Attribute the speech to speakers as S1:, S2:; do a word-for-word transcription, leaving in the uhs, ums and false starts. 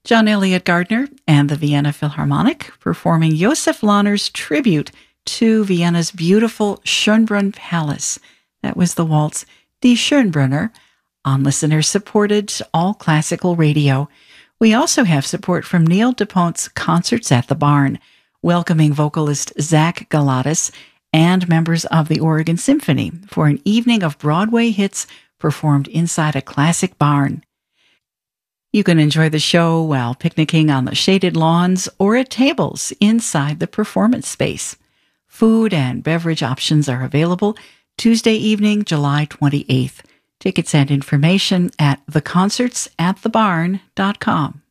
S1: John Elliott Gardner and the Vienna Philharmonic performing Josef Lahner's tribute to Vienna's beautiful Schönbrunn Palace. That was the waltz Die Schönbrunner on listener-supported All Classical Radio. We also have support from Neil DuPont's Concerts at the Barn, welcoming vocalist Zach Galatas and members of the Oregon Symphony for an evening of Broadway hits performed inside a classic barn. You can enjoy the show while picnicking on the shaded lawns or at tables inside the performance space. Food and beverage options are available Tuesday evening, July twenty-eighth. Tickets and information at the concerts at the barn dot com.